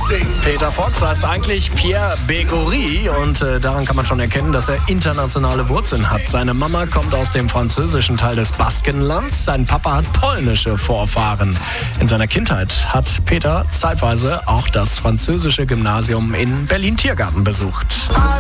Peter Fox heißt eigentlich Pierre Bégory und daran kann man schon erkennen, dass er internationale Wurzeln hat. Seine Mama kommt aus dem französischen Teil des Baskenlands, sein Papa hat polnische Vorfahren. In seiner Kindheit hat Peter zeitweise auch das französische Gymnasium in Berlin-Tiergarten besucht.